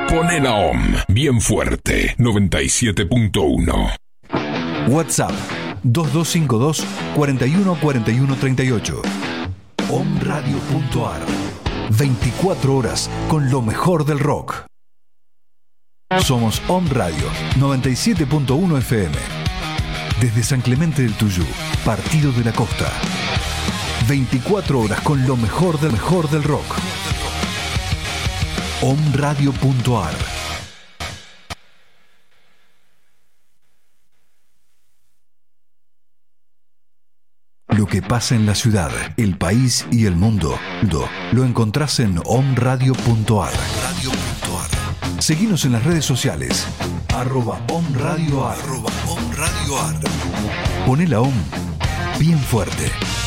Poné la OM bien fuerte, 97.1. WhatsApp 2252 41 41 38. omradio.ar. 24 horas con lo mejor del rock. Somos Om Radio 97.1 FM. Desde San Clemente del Tuyú, Partido de la Costa. 24 horas con lo mejor del rock. omradio.ar. Lo que pasa en la ciudad, el país y el mundo, lo encontrás en omradio.ar. Seguinos en las redes sociales, @omradioar. Poné la OM bien fuerte.